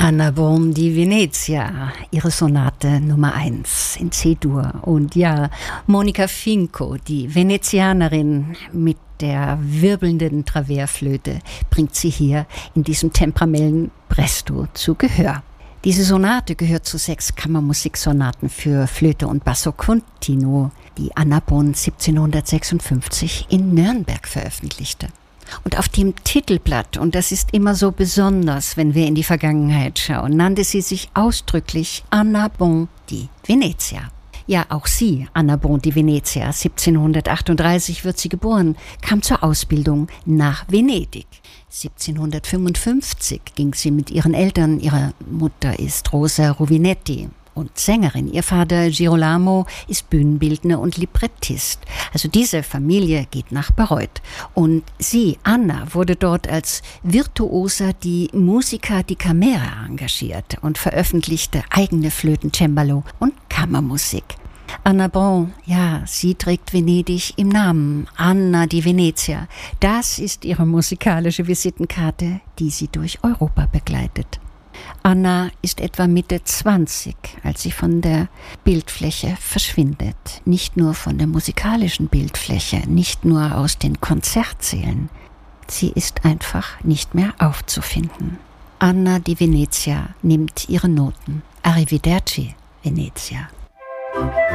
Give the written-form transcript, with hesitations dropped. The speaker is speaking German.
Anna Bon di Venezia, ihre Sonate Nummer 1 in C-Dur. Und ja, Monica Finco, die Venezianerin mit der wirbelnden Traversflöte, bringt sie hier in diesem temperamellen Presto zu Gehör. Diese Sonate gehört zu 6 Kammermusiksonaten für Flöte und Basso Continuo, die Anna Bon 1756 in Nürnberg veröffentlichte. Und auf dem Titelblatt, und das ist immer so besonders, wenn wir in die Vergangenheit schauen, nannte sie sich ausdrücklich Anna Bon di Venezia. Ja, auch sie, Anna Bon di Venezia, 1738 wird sie geboren, kam zur Ausbildung nach Venedig. 1755 ging sie mit ihren Eltern, ihre Mutter ist Rosa Ruvinetti und Sängerin. Ihr Vater Girolamo ist Bühnenbildner und Librettist. Also diese Familie geht nach Bayreuth. Und sie, Anna, wurde dort als Virtuosa di Musica di Camera engagiert und veröffentlichte eigene Flöten, Cembalo und Kammermusik. Anna Bon, ja, sie trägt Venedig im Namen, Anna di Venezia. Das ist ihre musikalische Visitenkarte, die sie durch Europa begleitet. Anna ist etwa Mitte 20, als sie von der Bildfläche verschwindet. Nicht nur von der musikalischen Bildfläche, nicht nur aus den Konzertsälen. Sie ist einfach nicht mehr aufzufinden. Anna di Venezia nimmt ihre Noten. Arrivederci, Venezia.